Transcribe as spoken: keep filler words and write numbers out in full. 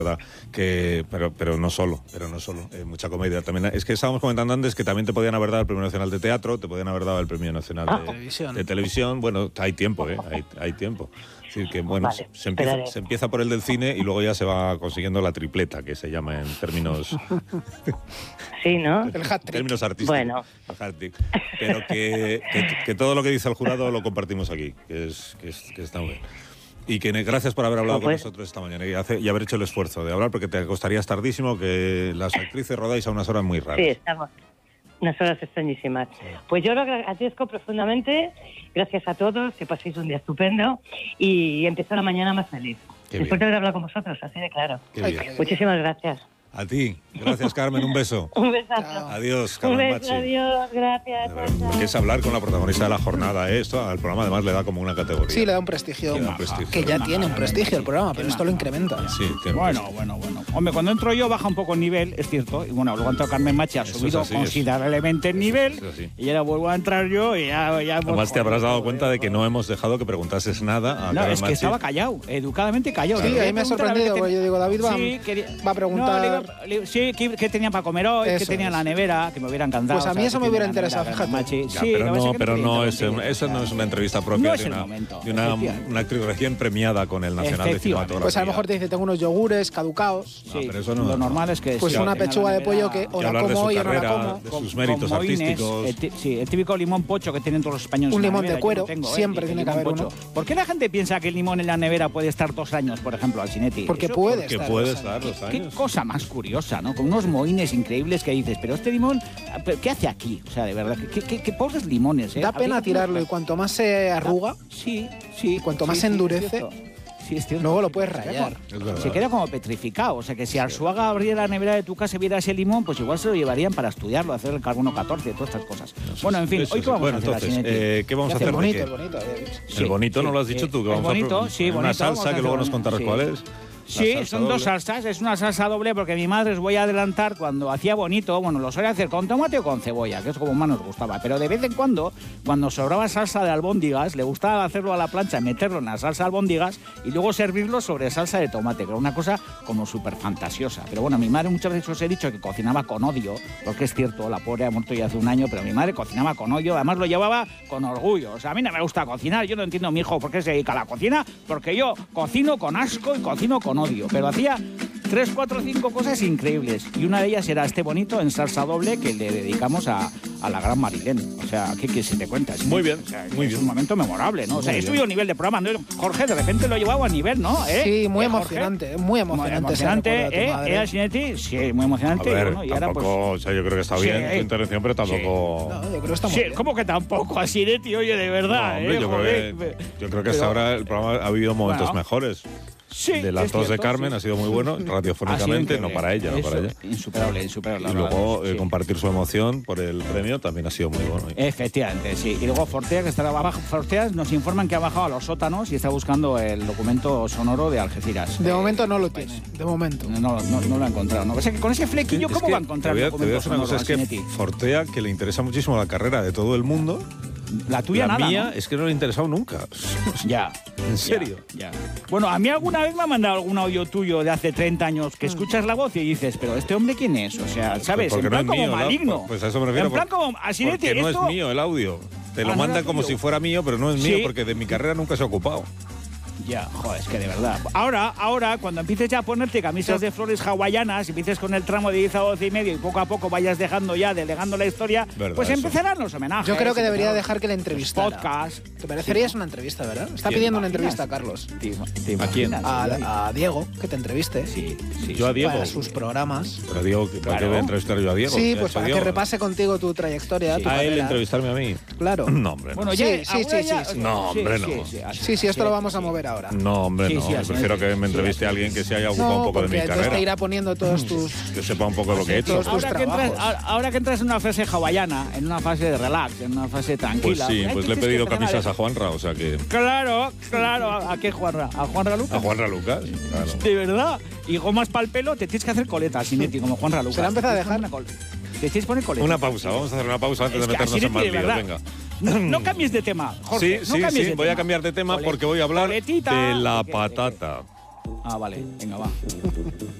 verdad que pero pero no solo pero no solo eh, mucha comedia también. Es que estábamos comentando antes que también te podían haber dado el Premio Nacional de Teatro, te podían haber dado el Premio Nacional ah, de, televisión. de Televisión. Bueno, hay tiempo, eh hay, hay tiempo. Es decir, que bueno, vale, se, empieza, se empieza por el del cine y luego ya se va consiguiendo la tripleta, que se llama en términos sí, ¿no? El hat-trick. términos artísticos. Bueno. El hat-trick. Pero que, que, que todo lo que dice el jurado lo compartimos aquí, que es que, es, que está muy bien. Y que gracias por haber hablado pues, con nosotros esta mañana y, hace, y haber hecho el esfuerzo de hablar, porque te costaría tardísimo, que las actrices rodáis a unas horas muy raras. Sí, estamos unas horas extrañísimas. Sí. Pues yo lo agradezco profundamente, gracias a todos, que paséis un día estupendo y empezó la mañana más feliz. Después de haber hablado con vosotros, así de claro. Ay, muchísimas gracias. A ti. Gracias, Carmen. Un beso. Un besazo. Adiós, Carmen Un beso, Machi. adiós. Gracias. Porque es hablar con la protagonista de la jornada, ¿eh? Esto al programa además le da como una categoría. Sí, le da un prestigio. Le da un prestigio. Que ya tiene un prestigio el programa, pero esto lo incrementa. Sí, tiene bueno, bueno, bueno. Hombre, cuando entro yo baja un poco el nivel, es cierto. Y bueno, luego entró Carmen Machi, ha subido así, considerablemente el nivel. Y ahora vuelvo a entrar yo y ya... ya Además pues, te habrás dado cuenta de que no hemos dejado que preguntases nada a No, Carmen es que Machi. Estaba callado, educadamente callado. Sí, a mí me ha sorprendido, porque yo digo, David va, sí, quería... va a preguntar... No, le, le, sí, ¿qué, qué tenía para comer hoy? ¿Qué tenía en la nevera? Que me hubiera encantado. Pues a mí eso me hubiera interesado, fíjate. Ya, sí, pero no, pero no es, un, eso no es una entrevista propia no es de, una, momento, de una, una actriz recién premiada con el Nacional de Cinematografía. Pues a lo mejor te dice, tengo unos yogures caducados. Sí, no, pero eso no, lo normal es que... Pues sí, una pechuga de pollo que o la como hoy o no la como. De sus méritos artísticos. El, sí, el típico limón pocho que tienen todos los españoles. Un limón nevera, de cuero, tengo, siempre ¿eh? tiene que haber uno. ¿Por qué la gente piensa que el limón en la nevera puede estar dos años, por ejemplo, al Cinetti? Porque eso, puede porque estar. puede dos estar dos años. Qué cosa más curiosa, ¿no? Con unos mohines increíbles que dices, pero este limón, ¿qué hace aquí? O sea, de verdad, qué, qué, qué pobres limones, ¿eh? Da pena tirarlo y cuanto más se arruga, sí, sí, y cuanto sí, más sí, se endurece, sí, es cierto. Luego lo puedes rayar. Se queda como petrificado. O sea, que si Arzuaga abriera la nevera de tu casa y viera ese limón, pues igual se lo llevarían para estudiarlo, hacer el carbono catorce, todas estas cosas. Eso, bueno, en fin, eso, hoy qué vamos bueno, a hacer, entonces, eh, ¿qué vamos a hacer? El bonito, el bonito. El bonito, ¿no lo has dicho tú? Que vamos bonito, a sí, una bonito, salsa que luego nos contarás sí. cuál es. Sí, son doble. Dos salsas, es una salsa doble porque mi madre, os voy a adelantar, cuando hacía bonito, bueno, lo solía hacer con tomate o con cebolla, que es como más nos gustaba, pero de vez en cuando, cuando sobraba salsa de albóndigas, le gustaba hacerlo a la plancha, meterlo en la salsa de albóndigas y luego servirlo sobre salsa de tomate, que era una cosa como súper fantasiosa. Pero bueno, mi madre muchas veces os he dicho que cocinaba con odio, porque es cierto, la pobre ha muerto ya hace un año, pero mi madre cocinaba con odio, además lo llevaba con orgullo. O sea, a mí no me gusta cocinar, yo no entiendo a mi hijo por qué se dedica a la cocina, porque yo cocino con asco y cocino con odio, pero hacía tres, cuatro, cinco cosas increíbles. Y una de ellas era este bonito en salsa doble que le dedicamos a, a la gran Marilén. O sea, ¿qué, qué se te cuenta? ¿Sí? Muy bien, o sea, muy es bien. un momento memorable, ¿no? O sea, muy he subido nivel de programa, ¿no? Jorge, de repente lo he llevado a nivel, ¿no? ¿Eh? Sí, muy ¿Eh, emocionante, muy emocionante. Muy emocionante, ¿eh? ¿Eh, Cinetti? Sí, muy emocionante. A ver, bueno, y ahora, tampoco, pues, o sea, yo creo que está bien sí, tu intervención, pero tampoco... Sí. No, yo creo que está muy sí, bien. ¿cómo que tampoco? A Cinetti, oye, de verdad, no, hombre, ¿eh? yo, Joder, creo que, yo creo que hasta ahora el programa ha habido momentos bueno, mejores. Sí, de las dos de Carmen sí. ha sido muy bueno, radiofónicamente, no para ella, no para ella. Insuperable, insuperable. Y luego sí. eh, compartir su emoción por el premio también ha sido muy bueno. Efectivamente, sí. Y luego Fortea, que estará abajo. Fortea nos informan que ha bajado a los sótanos y está buscando el documento sonoro de Algeciras. De eh, momento no lo tiene, de momento. No, no, no, no lo ha encontrado. ¿no? O sea, que con ese flequillo, ¿cómo es va a encontrar te voy a, el documento te voy a decir una cosa, es que Fortea, que le interesa muchísimo la carrera de todo el mundo... La tuya la nada, mía ¿no? es que no le ha interesado nunca. Ya. ¿En serio? Ya, ya. Bueno, a mí alguna vez me ha mandado algún audio tuyo de hace treinta años que escuchas la voz y dices, pero ¿este hombre quién es? O sea, ¿sabes? Porque en plan no es como mío, maligno. La, pues a eso me refiero. En plan como... Así porque de, no esto... es mío el audio. Te lo ah, manda no como tuyo. si fuera mío, pero no es ¿Sí? mío porque de mi carrera nunca se ha ocupado. Ya, joder, es que de verdad. Ahora, ahora, cuando empieces ya a ponerte camisas de flores hawaianas y empieces con el tramo de diez a doce y medio y poco a poco vayas dejando ya, delegando la historia, verdad, pues eso. empezarán los homenajes. Yo creo que debería dejar que le entrevistara. Podcast. Te parecerías una entrevista, ¿verdad? Está ¿Quién? pidiendo una ¿Imaginas? entrevista a Carlos. ¿Te, te ¿A quién? A, a Diego, que te entreviste. Sí, sí. Yo a Diego. Para sus programas. Pero Diego, ¿para Claro. qué voy a entrevistar yo a Diego? Sí, ¿Qué ha pues hecho para que Diego? repase contigo tu trayectoria, Sí. tu A él carrera. entrevistarme a mí. Claro. No, hombre. Bueno, no. ya, Sí, sí, ahora sí, ya- sí, sí. No, hombre, no. Sí, sí, esto lo vamos a mover ahora. No, hombre, Sí, no. sí, así Prefiero es. que me Sí, entreviste a alguien que se haya ocupado No, un poco de porque mi entonces carrera. te irá poniendo todos tus... Que sepa un poco lo que he hecho. Todos tus Ahora que, entras, trabajos. ahora- ahora que entras en una fase hawaiana, en una fase de relax, en una fase Pues tranquila. sí, hay pues le he veces pedido que camisas a frenar, Juanra, o sea que... ¿eh? Claro, claro. ¿A qué Juanra? ¿A Juanra Lucas? A Juanra Lucas, claro. De verdad. Y gomas para el pelo, te tienes que hacer coletas, Sinetti, como Juanra Lucas. Se la ha empezado a dejar. Una col- Te tienes que poner coletas. Una pausa, vamos a hacer una pausa antes Es de que meternos así en más de líos, verdad. venga. No, no cambies de tema, Jorge. Sí, no sí, cambies sí, de voy a tema. cambiar de tema Cole- porque voy a hablar coletita, de la ¿de qué, de qué? patata. Ah, vale, venga, va.